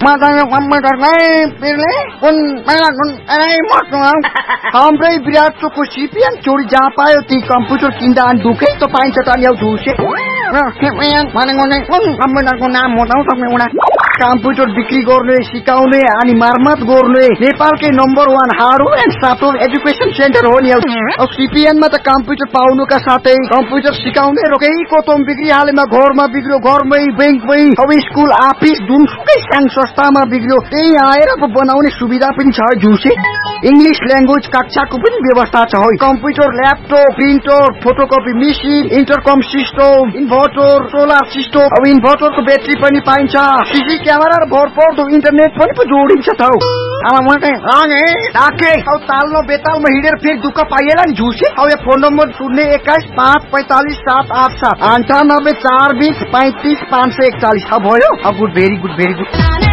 Matanya komputer pilih pun merah pun हाम्रै विराटको CPN चोरी जहाँ पायो ती कम्प्युटर किन्दा अनि दुखै त पाइन्छ त ल्याउ झुसे भनेको नै कम्प्युटरको नाम बताउ सक्ने उडा कम्प्युटर बिक्री गर्ने सिकाउने अनि मर्मत गर्ने नेपालकै number 1 hardware and software education centre हो नि अब सिपिएनमा त कम्प्युटर पाउनुका साथै कम्प्युटर सिकाउने रोकैको तोम बिक्री हालेमा घरमा बिग्रियो घरमै बैंकमै अब स्कुल अफिस जुनसुकै सानो संस्थामा बिग्रियो त्यही आएर बनाउने सुविधा पनि छ झुसे इंग्लिश ल्याङ्ग्वेज कक्षाको पनि व्यवस्था छ है computer laptop printer photocopy machine इन्टरकम system inverter solar system अब इन्भर्टरको ब्याट्री पनि पाइन्छ सीसी क्यामेरा र भरपर्दो इन्टरनेट पनि जोडिन्छ त अब म चाहिँ राखे अब तालमा बेतालमा हिँडेर फेरि दुःख पाइएला नि झुसे अब यो फोन नम्बर 021-545-787 98 420 35 541 भयो अब गुड भेरी गुड